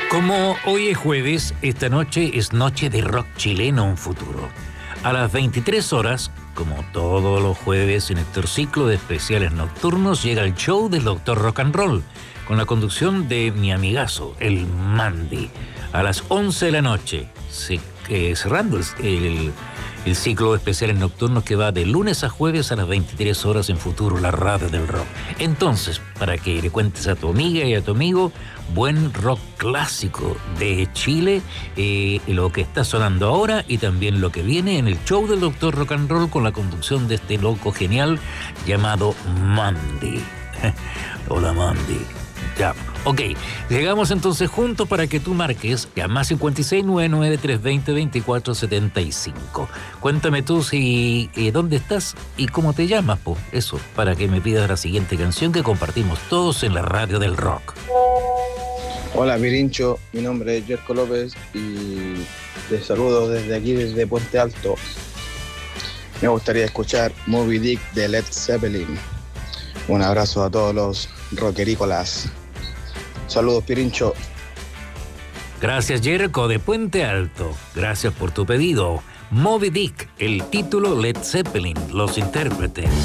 Como hoy es jueves, esta noche es noche de rock chileno en futuro. A las 23 horas, como todos los jueves en este ciclo de especiales nocturnos, llega el show del Dr. Rock and Roll, con la conducción de mi amigazo, el Mandy. A las 11 de la noche, cerrando el ciclo de especiales nocturnos que va de lunes a jueves a las 23 horas en Futuro, la radio del rock. Entonces, para que le cuentes a tu amiga y a tu amigo, buen rock clásico de Chile, lo que está sonando ahora y también lo que viene en el show del Dr. Rock and Roll con la conducción de este loco genial llamado Mandy. Hola, Mandy. Ya, ok. Llegamos entonces juntos para que tú marques a más 56993202475. Cuéntame tú dónde estás y cómo te llamas, po. Eso, para que me pidas la siguiente canción que compartimos todos en la radio del rock. Hola, Pirincho. Mi nombre es Jerko López y te saludo desde aquí, desde Puente Alto. Me gustaría escuchar Moby Dick de Led Zeppelin. Un abrazo a todos los rockerícolas. Saludos, Pirincho. Gracias, Jerko de Puente Alto. Gracias por tu pedido. Moby Dick, el título Led Zeppelin, los intérpretes.